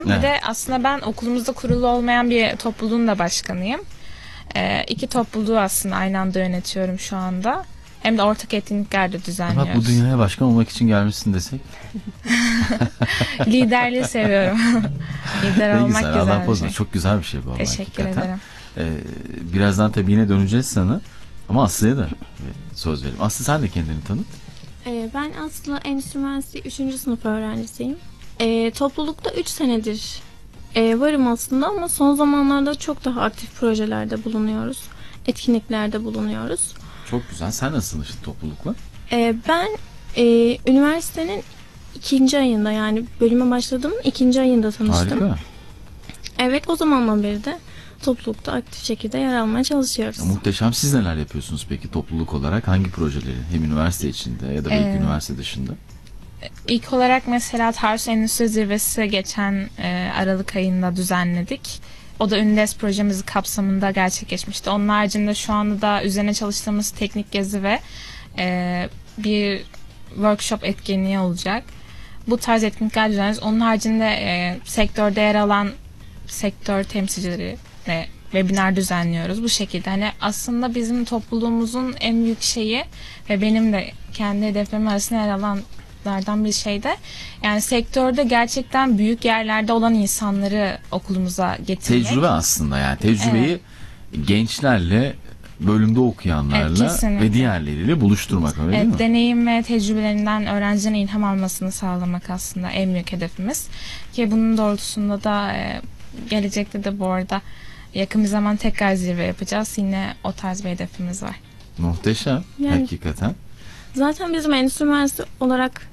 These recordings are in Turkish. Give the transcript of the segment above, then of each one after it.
Bir de aslında ben okulumuzda kurulu olmayan bir topluluğun da başkanıyım. İki topluluğu aslında aynı anda yönetiyorum şu anda. Hem de ortak etkinlikler de düzenliyoruz. Bak, bu dünyaya başkan olmak için gelmişsin desek. Liderliği seviyorum. Lider Ne olmak güzel, güzel Allah bir bozma. şey. Çok güzel bir şey bu. Teşekkür hakikaten. ederim. Birazdan tabii yine döneceğiz sana. Ama Aslı'ya da söz verelim. Aslı, sen de kendini tanıt. Ben aslında Endüstri Mühendisliği 3. sınıf öğrencisiyim. Toplulukta 3 senedir varım aslında ama son zamanlarda çok daha aktif projelerde bulunuyoruz. Etkinliklerde bulunuyoruz. Çok güzel. Sen nasıl tanıştın toplulukla? Ben üniversitenin 2. ayında, yani bölüme başladığımın 2. ayında tanıştım. Harika. Evet, o zamandan beri de toplulukta aktif şekilde yer almaya çalışıyoruz. Muhteşem. Siz neler yapıyorsunuz peki topluluk olarak? Hangi projeleri? Hem üniversite içinde ya da belki üniversite dışında? İlk olarak mesela Tarsus Endüstri Zirvesi geçen Aralık ayında düzenledik. O da Ündes projemiz kapsamında gerçekleşmişti. Onun haricinde şu anda da üzerine çalıştığımız teknik gezi ve bir workshop etkinliği olacak. Bu tarz etkinlikler düzenliyoruz. Onun haricinde sektörde yer alan sektör temsilcileri ve webinar düzenliyoruz. Bu şekilde hani aslında bizim topluluğumuzun en büyük şeyi ve benim de kendi hedeflerim arasında yer alanlardan bir şey de, yani sektörde gerçekten büyük yerlerde olan insanları okulumuza getirmek. Tecrübe aslında, yani tecrübeyi gençlerle, bölümde okuyanlarla ve diğerleriyle buluşturmak, öyle değil mi? Deneyim ve tecrübelerinden öğrencilerin ilham almasını sağlamak aslında en büyük hedefimiz. Ki bunun doğrultusunda da gelecekte de bu arada yakın bir zaman tekrar zirve yapacağız. Yine o tarz bir hedefimiz var. Muhteşem. Yani, hakikaten. Zaten bizim endüstri mühendisi olarak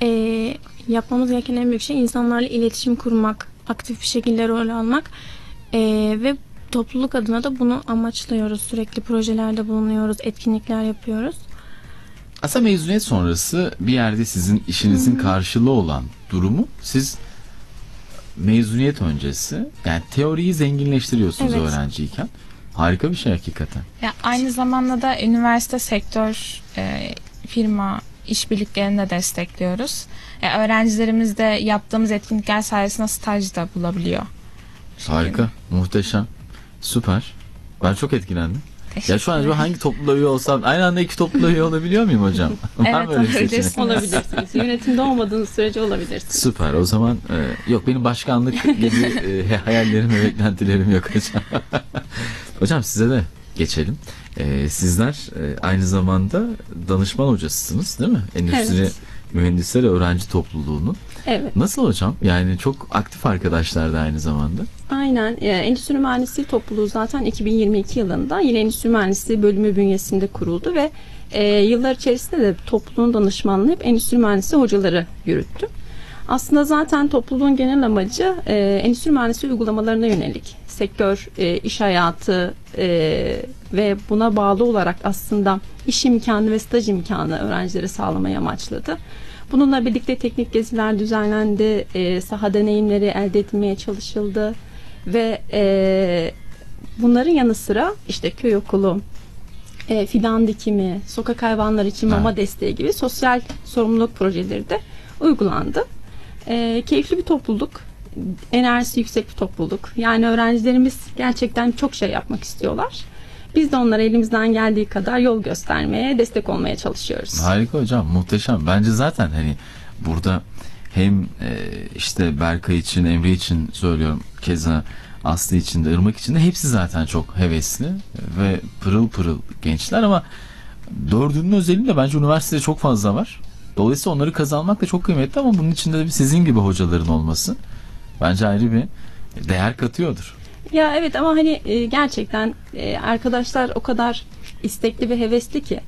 yapmamız gereken en büyük şey insanlarla iletişim kurmak, aktif bir şekilde rol almak ve topluluk adına da bunu amaçlıyoruz. Sürekli projelerde bulunuyoruz, etkinlikler yapıyoruz. Aslında mezuniyet sonrası bir yerde sizin işinizin karşılığı olan durumu siz mezuniyet öncesi, yani teoriyi zenginleştiriyorsunuz öğrenciyken. Harika bir şey hakikaten. Ya aynı zamanda da üniversite, sektör, firma işbirliklerini de destekliyoruz. Öğrencilerimiz de yaptığımız etkinlikler sayesinde staj da bulabiliyor. Harika, muhteşem, süper. Ben çok etkilendim. Ya şu an acaba hangi topluluğa üye olsam, aynı anda iki topluluğa üye olabiliyor muyum hocam? Evet, olabilirsiniz. Olabilirsiniz. Yönetimde olmadığınız sürece olabilirsiniz. Süper. O zaman yok, benim başkanlık gibi hayallerim ve beklentilerim yok hocam. Hocam, size de geçelim. Sizler aynı zamanda danışman hocasısınız, değil mi? Endüstri Mühendisleri Öğrenci Topluluğu'nun. Evet. Nasıl hocam? Yani çok aktif arkadaşlar da aynı zamanda. Aynen. Endüstri Mühendisliği Topluluğu zaten 2022 yılında yine Endüstri Mühendisliği bölümü bünyesinde kuruldu ve yıllar içerisinde de topluluğun danışmanlığı hep Endüstri Mühendisliği hocaları yürüttü. Aslında zaten topluluğun genel amacı endüstri mühendisliği uygulamalarına yönelik sektör, iş hayatı ve buna bağlı olarak aslında iş imkanı ve staj imkanı öğrencilere sağlamayı amaçladı. Bununla birlikte teknik geziler düzenlendi, saha deneyimleri elde etmeye çalışıldı ve bunların yanı sıra işte köy okulu, fidan dikimi, sokak hayvanları için mama desteği gibi sosyal sorumluluk projeleri de uygulandı. Keyifli bir topluluk, enerjisi yüksek bir topluluk. Yani öğrencilerimiz gerçekten çok şey yapmak istiyorlar. Biz de onlara elimizden geldiği kadar yol göstermeye, destek olmaya çalışıyoruz. Harika hocam, muhteşem. Bence zaten hani burada hem işte Berkay için, Emre için söylüyorum, keza Aslı için de, Irmak için de hepsi zaten çok hevesli ve pırıl pırıl gençler ama dördünün özelliğinde bence üniversitede çok fazla var. Dolayısıyla onları kazanmak da çok kıymetli ama bunun içinde de bir sizin gibi hocaların olması bence ayrı bir değer katıyordur. Ya evet, ama hani gerçekten arkadaşlar o kadar istekli ve hevesli ki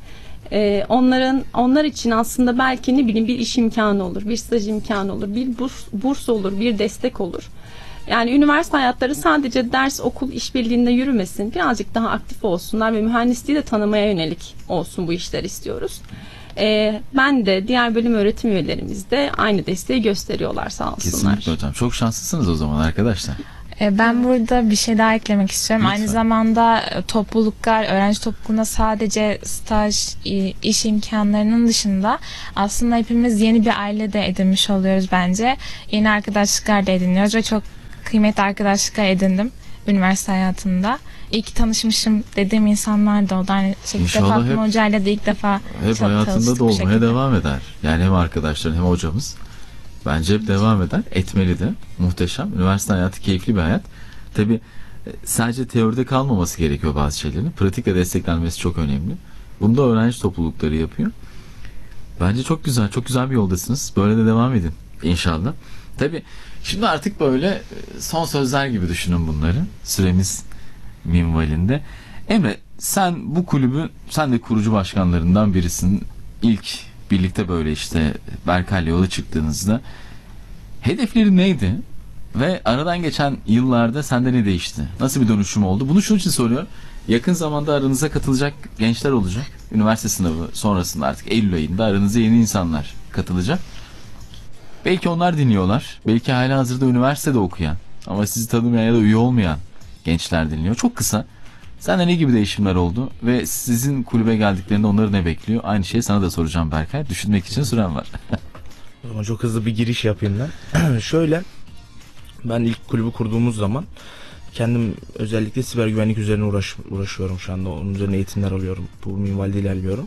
onlar için aslında belki ne bileyim bir iş imkanı olur, bir staj imkanı olur, bir burs olur, bir destek olur. Yani üniversite hayatları sadece ders, okul işbirliğinde yürümesin, birazcık daha aktif olsunlar ve mühendisliği de tanımaya yönelik olsun bu işler istiyoruz. Ben de diğer bölüm öğretim üyelerimiz de aynı desteği gösteriyorlar, sağ olsunlar. Kesinlikle hocam. Çok şanslısınız o zaman arkadaşlar. Ben burada bir şey daha eklemek istiyorum. Lütfen. Aynı zamanda topluluklar, öğrenci topluluğunda sadece staj, iş imkanlarının dışında aslında hepimiz yeni bir aile de edinmiş oluyoruz bence. Yeni arkadaşlıklar da ediniyoruz ve çok kıymetli arkadaşlıklar edindim üniversite hayatında. İyi ki tanışmışım dediğim insanlar da oldu. Aynı şekilde İnşallah Fatma Hoca ile de ilk defa hep hayatında çalıştık da bu olmaya şekilde. devam eder. Yani hem arkadaşların hem hocamız. Bence hep devam eder. Etmeli de. Muhteşem. Üniversite hayatı keyifli bir hayat. Tabii sadece teoride kalmaması gerekiyor bazı şeylerin. Pratikle desteklenmesi çok önemli. Bunu da öğrenci toplulukları yapıyor. Bence çok güzel. Çok güzel bir yoldasınız. Böyle de devam edin. İnşallah. Tabii şimdi artık böyle son sözler gibi düşünün bunları. Süremiz minvalinde. Emre, sen bu kulübün, sen de kurucu başkanlarından birisin. İlk birlikte böyle işte Berkay'la yola çıktığınızda hedefleri neydi? Ve aradan geçen yıllarda sende ne değişti? Nasıl bir dönüşüm oldu? Bunu şunun için soruyorum. Yakın zamanda aranıza katılacak gençler olacak. Üniversite sınavı sonrasında artık Eylül ayında aranıza yeni insanlar katılacak. Belki onlar dinliyorlar. Belki halihazırda üniversitede okuyan ama sizi tanımayan ya da üye olmayan gençler dinliyor. Çok kısa. Sende ne gibi değişimler oldu ve sizin kulübe geldiklerinde onları ne bekliyor? Aynı şeyi sana da soracağım Berkay. Düşünmek için süren var. Ama çok hızlı bir giriş yapayım ben. Şöyle, ben ilk kulübü kurduğumuz zaman kendim özellikle siber güvenlik üzerine uğraşıyorum şu anda. Onun üzerine eğitimler alıyorum. Bu minvalde ilerliyorum.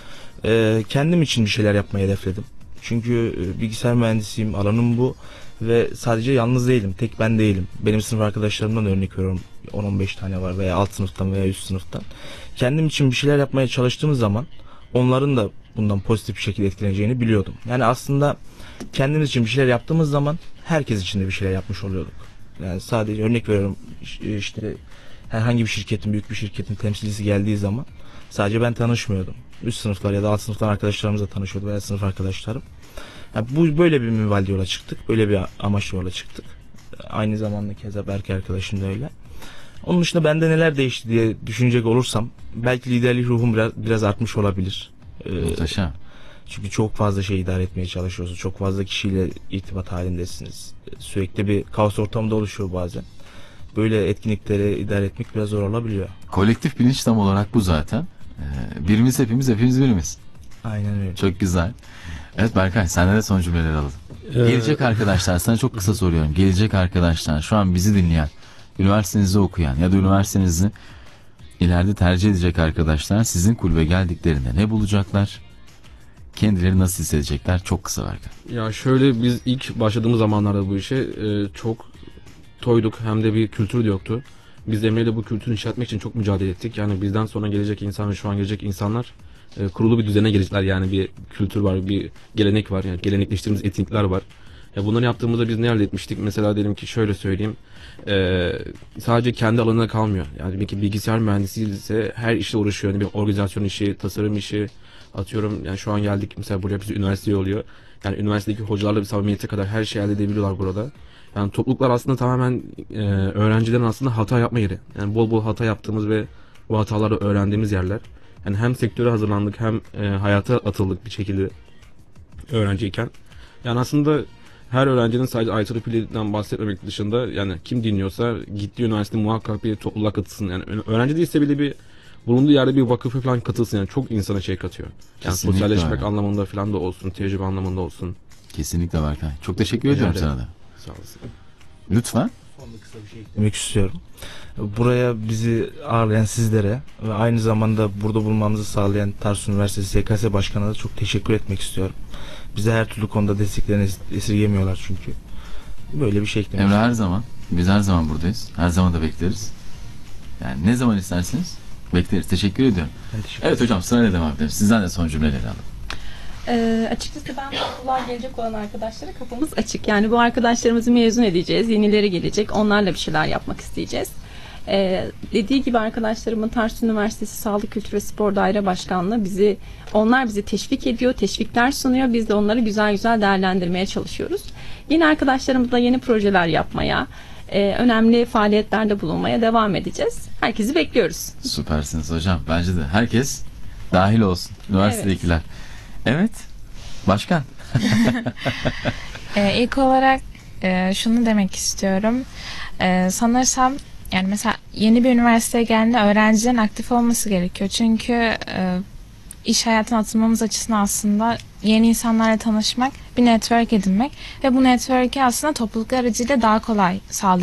Kendim için bir şeyler yapmayı hedefledim. Çünkü bilgisayar mühendisiyim, alanım bu ve sadece yalnız değilim, tek ben değilim. Benim sınıf arkadaşlarımdan örnek veriyorum, 10-15 tane var veya alt sınıftan veya üst sınıftan. Kendim için bir şeyler yapmaya çalıştığımız zaman onların da bundan pozitif bir şekilde etkileneceğini biliyordum. Yani aslında kendimiz için bir şeyler yaptığımız zaman herkes için de bir şeyler yapmış oluyorduk. Yani sadece örnek veriyorum, işte herhangi bir şirketin, büyük bir şirketin temsilcisi geldiği zaman sadece ben tanışmıyordum. Üst sınıflar ya da alt sınıftan arkadaşlarımızla tanışıyordu veya sınıf arkadaşlarım. Yani bu böyle bir minvalde yola çıktık. Böyle bir amaçla yola çıktık. Aynı zamanda keza Berke arkadaşım da öyle. Onun dışında bende neler değişti diye düşünecek olursam belki liderlik ruhum biraz artmış olabilir. Muhteşem. Çünkü çok fazla şey idare etmeye çalışıyorsunuz. Çok fazla kişiyle irtibat halindesiniz. Sürekli bir kaos ortamında oluşuyor bazen. Böyle etkinlikleri idare etmek biraz zor olabiliyor. Kolektif bilinç tam olarak bu zaten. Birimiz hepimiz, hepimiz birimiz. Aynen öyle. Çok güzel. Evet Berkay, senden de son cümleler alalım. Gelecek arkadaşlar, sana çok kısa soruyorum. Gelecek arkadaşlar, şu an bizi dinleyen, üniversitenizde okuyan ya da üniversitenizi ileride tercih edecek arkadaşlar sizin kulübe geldiklerinde ne bulacaklar? Kendileri nasıl hissedecekler? Çok kısa Berkay. Ya şöyle, biz ilk başladığımız zamanlarda bu işe çok toyduk, hem de bir kültür de yoktu. Biz Emre'yle bu kültürü inşa etmek için çok mücadele ettik. Yani bizden sonra gelecek insan ve şu an gelecek insanlar kurulu bir düzene gelecekler. Yani bir kültür var, bir gelenek var. Yani gelenekleştirdiğimiz etkinlikler var. Ya bunları yaptığımızda biz ne elde etmiştik? Mesela diyelim ki şöyle söyleyeyim. Sadece kendi alanına kalmıyor. Yani bir bilgisayar mühendisi ise her işle uğraşıyor. Yani bir organizasyon işi, tasarım işi, atıyorum. Yani şu an geldik mesela buraya, bizi üniversiteye oluyor. Yani üniversitedeki hocalarla bir samimiyete kadar her şeyi elde edebiliyorlar burada. Yani topluluklar aslında tamamen öğrencilerin aslında hata yapma yeri. Yani bol bol hata yaptığımız ve bu hataları öğrendiğimiz yerler. Yani hem sektöre hazırlandık hem hayata atıldık bir şekilde öğrenciyken. Yani aslında her öğrencinin sadece IEEE'den bahsetmemek dışında, yani kim dinliyorsa gittiği üniversite muhakkak bir topluluğa katılsın. Yani öğrenci değilse bile bir bulunduğu yerde bir vakıfa falan katılsın. Yani çok insana şey katıyor. Yani Kesinlikle sosyalleşmek öyle. anlamında falan da olsun, tecrübe anlamında olsun. Kesinlikle Berkay. Çok teşekkür ediyorum sana da. Sağ olasın. Lütfen. Demek istiyorum. Buraya bizi ağırlayan sizlere ve aynı zamanda burada bulunmamızı sağlayan Tarsus Üniversitesi SKS Başkanı'na da çok teşekkür etmek istiyorum. Bize her türlü konuda desteklerini esirgemiyorlar çünkü. Böyle bir şey eklemek Emre, istiyorum. her zaman. Biz her zaman buradayız. Her zaman da bekleriz. Yani ne zaman isterseniz bekleriz. Teşekkür ediyorum. Ben teşekkür Evet hocam, sırayla devam edelim. Sizden de son cümleleri alalım. Açıkçası ben topluluğa gelecek olan arkadaşlara kapımız açık. Yani bu arkadaşlarımızı mezun edeceğiz. Yenileri gelecek. Onlarla bir şeyler yapmak isteyeceğiz. Dediği gibi arkadaşlarımın Tarsus Üniversitesi Sağlık Kültür ve Spor Daire Başkanlığı onlar bizi teşvik ediyor, teşvikler sunuyor. Biz de onları güzel güzel değerlendirmeye çalışıyoruz. Yeni arkadaşlarımızla yeni projeler yapmaya, önemli faaliyetlerde bulunmaya devam edeceğiz. Herkesi bekliyoruz. Süpersiniz hocam. Bence de herkes dahil olsun. Üniversitedekiler. Evet. Başkan. İlk olarak şunu demek istiyorum. Sanırsam yani mesela yeni bir üniversiteye geldiğinde öğrencilerin aktif olması gerekiyor. Çünkü iş hayatına atılmamız açısından aslında yeni insanlarla tanışmak, bir network edinmek ve bu network'i aslında topluluklar aracıyla daha kolay sağlayabiliriz.